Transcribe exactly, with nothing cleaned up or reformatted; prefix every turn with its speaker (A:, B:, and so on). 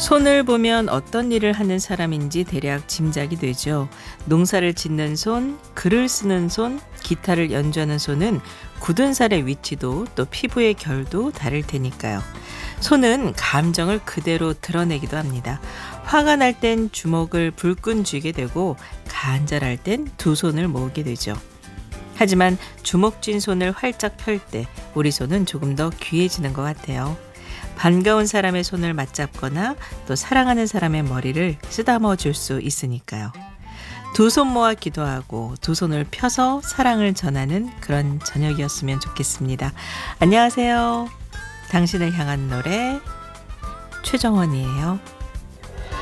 A: 손을 보면 어떤 일을 하는 사람인지 대략 짐작이 되죠. 농사를 짓는 손, 글을 쓰는 손, 기타를 연주하는 손은 굳은 살의 위치도 또 피부의 결도 다를 테니까요. 손은 감정을 그대로 드러내기도 합니다. 화가 날 땐 주먹을 불끈 쥐게 되고 간절할 땐 두 손을 모으게 되죠. 하지만 주먹 쥔 손을 활짝 펼 때 우리 손은 조금 더 귀해지는 것 같아요. 반가운 사람의 손을 맞잡거나 또 사랑하는 사람의 머리를 쓰다머 줄 수 있으니까요. 두 손 모아 기도하고 두 손을 펴서 사랑을 전하는 그런 저녁이었으면 좋겠습니다. 안녕하세요. 당신을 향한 노래 최정원이에요.